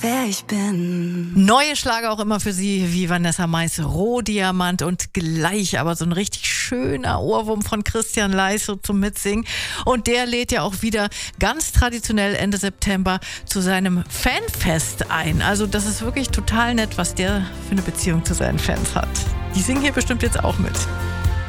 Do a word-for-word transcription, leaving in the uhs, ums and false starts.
wer ich bin. Neue Schlager auch immer für Sie, wie Vanessa Mais, Rohdiamant und gleich aber so ein richtig schöner Ohrwurm von Christian Leissow zum Mitsingen. Und der lädt ja auch wieder ganz traditionell Ende September zu seinem Fanfest ein. Also das ist wirklich total nett, was der für eine Beziehung zu seinen Fans hat. Die singen hier bestimmt jetzt auch mit.